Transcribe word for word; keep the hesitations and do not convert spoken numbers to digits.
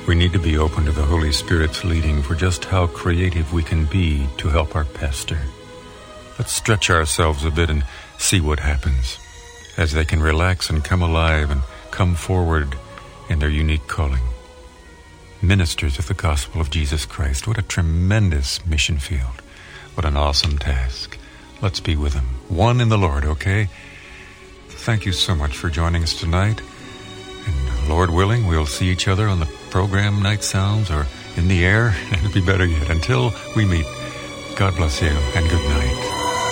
We need to be open to the Holy Spirit's leading for just how creative we can be to help our pastor. Let's stretch ourselves a bit and see what happens as they can relax and come alive and come forward in their unique calling. Ministers of the gospel of Jesus Christ. What a tremendous mission field. What an awesome task. Let's be with them. One in the Lord, okay? Thank you so much for joining us tonight. And Lord willing, we'll see each other on the program Night Sounds or in the air. It'll be better yet. Until we meet, God bless you and good night.